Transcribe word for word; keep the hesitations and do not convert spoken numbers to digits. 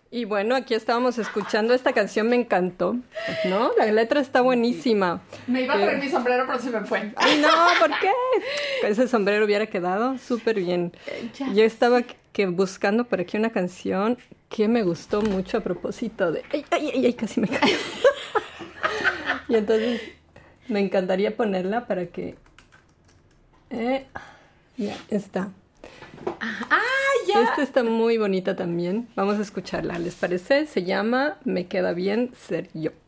Y bueno, aquí estábamos escuchando esta canción, me encantó, ¿no? La letra está buenísima. Me iba a Pero- traer mi sombrero, pero se me fue. Ay, no, ¿por qué? Ese sombrero hubiera quedado súper bien. Ya Yo estaba que buscando por aquí una canción que me gustó mucho a propósito de... Ay, ay, ay, ay, casi me caigo. Y entonces me encantaría ponerla para que... Eh, ya está. ¡Ah, ya! Esta está muy bonita también. Vamos a escucharla, ¿les parece? Se llama Me queda bien ser yo.